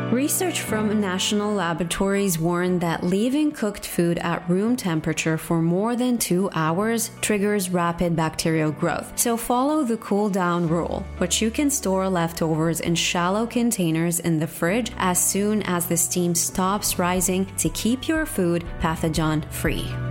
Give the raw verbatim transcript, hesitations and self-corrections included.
Research from national laboratories warned that leaving cooked food at room temperature for more than two hours triggers rapid bacterial growth. So follow the cool down rule, but you can store leftovers in shallow containers in the fridge as soon as the steam stops rising to keep your food pathogen free.